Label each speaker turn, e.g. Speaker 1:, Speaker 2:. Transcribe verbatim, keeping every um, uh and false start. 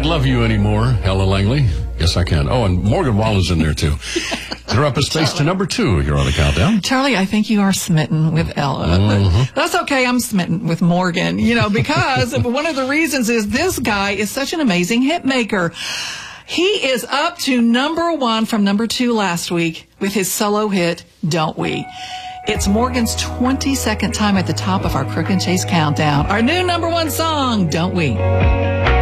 Speaker 1: Can't Love You Anymore, Ella Langley. Yes, I can. Oh, and Morgan Wallen's in there, too. They're up a space Charlie. to number two here on the countdown.
Speaker 2: Charlie, I think you are smitten with Ella.
Speaker 1: Mm-hmm.
Speaker 2: That's okay. I'm smitten with Morgan, you know, because one of the reasons is this guy is such an amazing hit maker. He is up to number one from number two last week with his solo hit, Don't We? It's Morgan's twenty-second time at the top of our Crook and Chase countdown. Our new number one song, Don't We?